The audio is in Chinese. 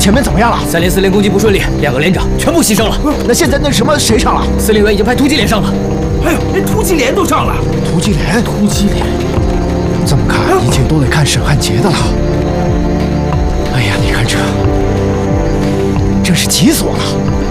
前面怎么样了 ？3连4连攻击不顺利，2个连长全部牺牲了。 那现在那什么谁上了？ 司令员已经派突击连上了。 哎呦，连突击连都上了！ 突击连，这么看，一切都得看沈汉杰的了。哎呀，你看这是急死我了！